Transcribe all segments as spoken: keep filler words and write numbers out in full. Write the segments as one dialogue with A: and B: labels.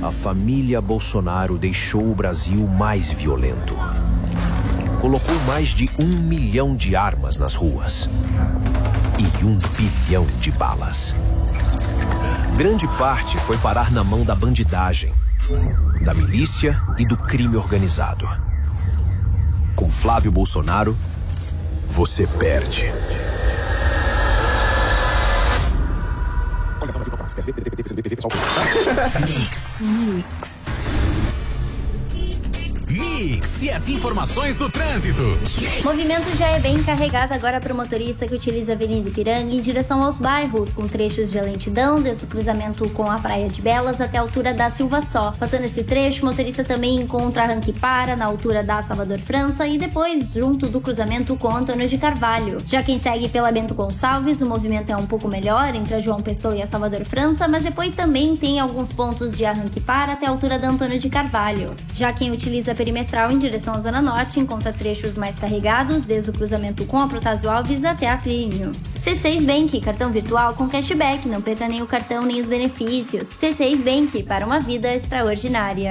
A: a família Bolsonaro deixou o Brasil mais violento. Colocou mais de um milhão de armas nas ruas e um bilhão de balas. Grande parte foi parar na mão da bandidagem, da milícia e do crime organizado. Com Flávio Bolsonaro, você perde.
B: Mix. Mix. Mix e as informações do trânsito.
C: Movimento já é bem carregado agora para o motorista que utiliza a Avenida Ipiranga em direção aos bairros, com trechos de lentidão desde o cruzamento com a Praia de Belas até a altura da Silva Só. Passando esse trecho, o motorista também encontra arranque para na altura da Salvador França e depois junto do cruzamento com Antônio de Carvalho. Já quem segue pela Bento Gonçalves, o movimento é um pouco melhor entre a João Pessoa e a Salvador França, mas depois também tem alguns pontos de arranque para até a altura da Antônio de Carvalho. Já quem utiliza a perimetral em direção à Zona Norte encontra trechos mais carregados desde o cruzamento com a Protásio Alves até a Plínio. C seis Bank, cartão virtual com cashback, não perca nem o cartão nem os benefícios. C seis Bank, para uma vida extraordinária.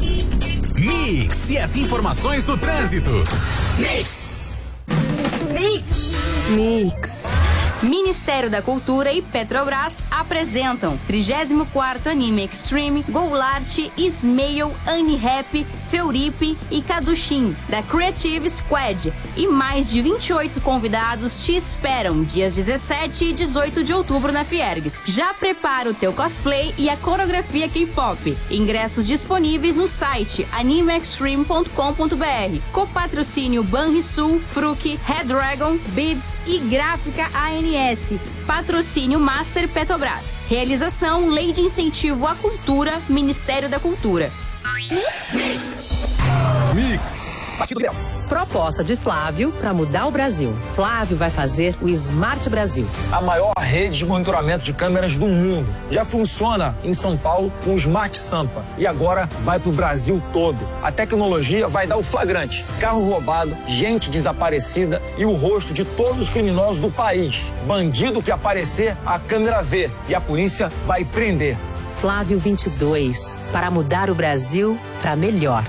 B: Mix e as informações do trânsito.
D: Mix. Mix. Mix.
E: Ministério da Cultura e Petrobras apresentam trigésimo quarto Anime Extreme, Goulart, Ismail, Annie-Rap, Feuripe e Caduchim, da Creative Squad. E mais de vinte e oito convidados te esperam dias dezessete e dezoito de outubro na Fiergues. Já prepara o teu cosplay e a coreografia K-pop. Ingressos disponíveis no site anime extreme ponto com ponto b r. Copatrocínio Banrisul, Fruc, Red Dragon, Bibs e Gráfica A N S. Patrocínio Master Petrobras. Realização Lei de Incentivo à Cultura, Ministério da Cultura.
B: Mix. Mix.
F: Partido Liberal. Proposta de Flávio para mudar o Brasil. Flávio vai fazer o Smart Brasil.
G: A maior rede de monitoramento de câmeras do mundo. Já funciona em São Paulo com o Smart Sampa. E agora vai para o Brasil todo. A tecnologia vai dar o flagrante. Carro roubado, gente desaparecida e o rosto de todos os criminosos do país. Bandido que aparecer, a câmera vê. E a polícia vai prender.
F: Flávio vinte e dois. Para mudar o Brasil para melhor.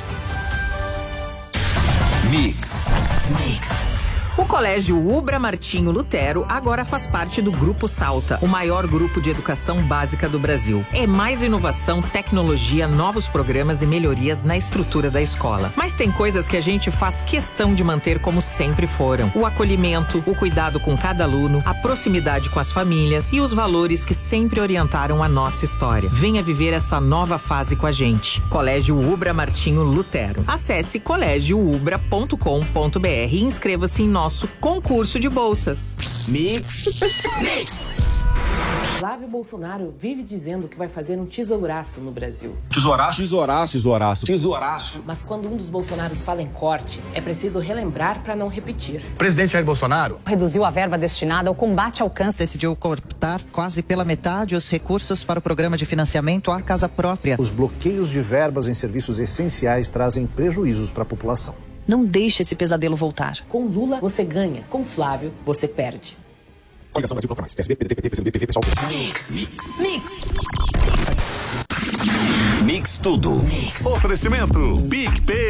B: Mix.
H: Mix. O Colégio Ubra Martinho Lutero agora faz parte do Grupo Salta, o maior grupo de educação básica do Brasil. É mais inovação, tecnologia, novos programas e melhorias na estrutura da escola. Mas tem coisas que a gente faz questão de manter como sempre foram. O acolhimento, o cuidado com cada aluno, a proximidade com as famílias e os valores que sempre orientaram a nossa história. Venha viver essa nova fase com a gente. Colégio Ubra Martinho Lutero. Acesse colégio ubra ponto com ponto b r e inscreva-se em nosso nosso concurso de bolsas.
B: Mix. Mix.
I: Flávio Bolsonaro vive dizendo que vai fazer um tesouraço no Brasil.
G: Tesouraço?
J: Tesouraço. Tesouraço.
G: Tesouraço.
I: Mas quando um dos Bolsonaros fala em corte, é preciso relembrar para não repetir.
K: O presidente Jair Bolsonaro
F: reduziu a verba destinada ao combate ao câncer.
L: Decidiu cortar quase pela metade os recursos para o programa de financiamento à casa própria.
M: Os bloqueios de verbas em serviços essenciais trazem prejuízos para a população.
F: Não deixe esse pesadelo voltar.
I: Com Lula, você ganha. Com Flávio, você perde.
G: Coligação Brasil Bloco Mais. P S B, P D T, P C B, P V, pessoal.
B: Mix. Mix.
D: Mix.
B: Mix tudo.
D: Mix.
B: Oferecimento PicPay.